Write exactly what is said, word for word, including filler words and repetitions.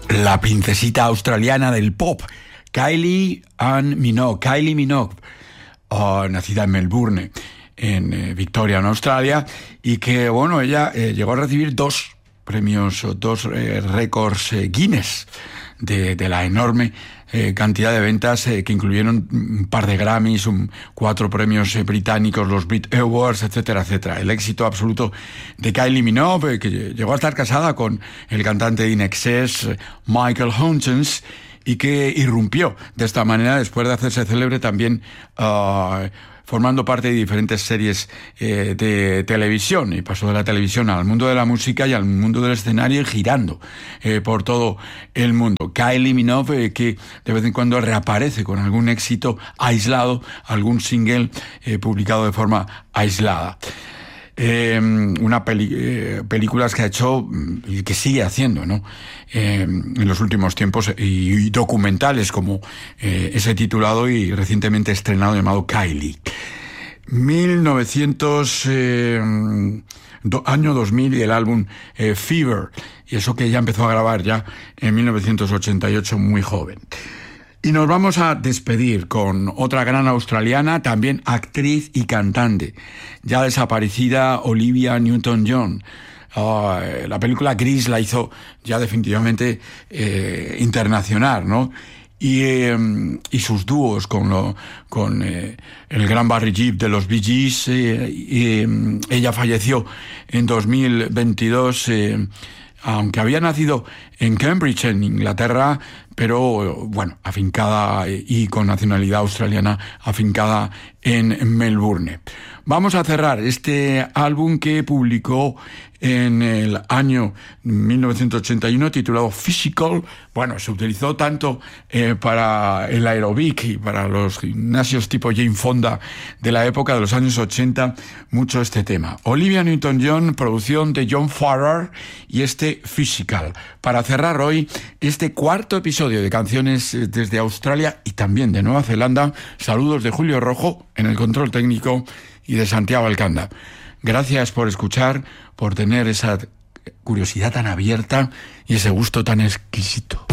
la princesita australiana del pop, Kylie Ann Minogue. Kylie Minogue, oh, nacida en Melbourne, en eh, Victoria, en Australia, y que, bueno, ella eh, llegó a recibir dos premios, dos eh, récords eh, Guinness de, de la enorme eh, cantidad de ventas eh, que incluyeron un par de Grammys, un, cuatro premios eh, británicos, los Brit Awards, etcétera, etcétera. El éxito absoluto de Kylie Minogue, eh, que llegó a estar casada con el cantante de In Excess, eh, Michael Hutchence, y que irrumpió de esta manera después de hacerse célebre también uh, formando parte de diferentes series eh, de televisión, y pasó de la televisión al mundo de la música y al mundo del escenario, y girando eh, por todo el mundo. Kylie Minogue, eh, que de vez en cuando reaparece con algún éxito aislado, algún single eh, publicado de forma aislada. Eh, una peli, eh, películas que ha hecho y que sigue haciendo, ¿no? Eh, en los últimos tiempos, y, y documentales como eh, ese titulado y recientemente estrenado llamado Kylie. mil novecientos eh, do, año dos mil, y el álbum eh, Fever, y eso que ella empezó a grabar ya en mil novecientos ochenta y ocho, muy joven. Y nos vamos a despedir con otra gran australiana, también actriz y cantante, ya desaparecida, Olivia Newton-John. Uh, la película Grease la hizo ya definitivamente eh, internacional, ¿no? Y, eh, y sus dúos con, lo, con eh, el gran Barry Gibb de los Bee Gees. Eh, y, eh, ella falleció en dos mil veintidós, eh, aunque había nacido en Cambridge, en Inglaterra, pero bueno, afincada y con nacionalidad australiana, afincada en Melbourne. Vamos a cerrar este álbum que publicó en el año mil novecientos ochenta y uno, titulado Physical. Bueno, se utilizó tanto eh, para el aeróbic y para los gimnasios tipo Jane Fonda de la época de los años ochenta, mucho este tema. Olivia Newton-John, producción de John Farrar, y este Physical. Para cerrar hoy este cuarto episodio de Canciones desde Australia y también de Nueva Zelanda, saludos de Julio Rojo en el control técnico y de Santiago Alcanda. Gracias por escuchar, por tener esa curiosidad tan abierta y ese gusto tan exquisito.